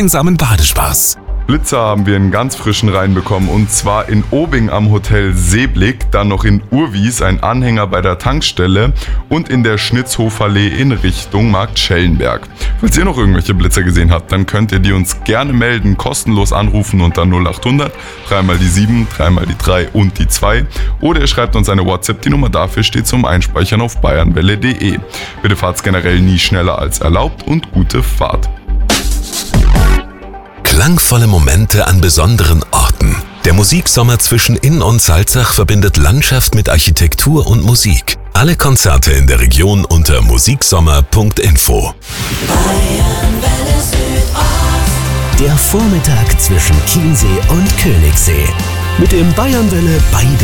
gemeinsamen Badespaß. Blitzer haben wir einen ganz frischen reinbekommen, und zwar in Obing am Hotel Seeblick, dann noch in Urwies ein Anhänger bei der Tankstelle und in der Schnitzhoferallee in Richtung Markt Schellenberg. Falls ihr noch irgendwelche Blitzer gesehen habt, dann könnt ihr die uns gerne melden, kostenlos anrufen unter 0800 3 mal die 7, 3 mal die 3 und die 2, oder ihr schreibt uns eine WhatsApp, die Nummer dafür steht zum Einspeichern auf bayernwelle.de. Bitte fahrt's generell nie schneller als erlaubt und gute Fahrt. Klangvolle Momente an besonderen Orten. Der Musiksommer zwischen Inn und Salzach verbindet Landschaft mit Architektur und Musik. Alle Konzerte in der Region unter musiksommer.info. Der Vormittag zwischen Chiemsee und Königssee. Mit dem Bayernwelle Bayerische